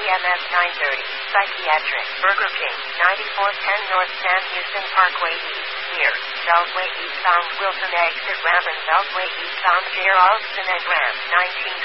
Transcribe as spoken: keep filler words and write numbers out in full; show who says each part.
Speaker 1: M S nine thirty, Psychiatric, Burger King, ninety-four ten North Sam Houston Parkway East, near Beltway East Sound Wilson Exit Ramp and Beltway East Sound J R Alston and Ramp, nineteen